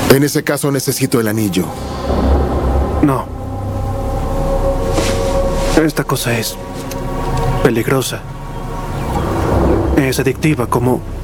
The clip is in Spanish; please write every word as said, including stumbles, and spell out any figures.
En ese caso necesito el anillo. No. Esta cosa es peligrosa. Es adictiva como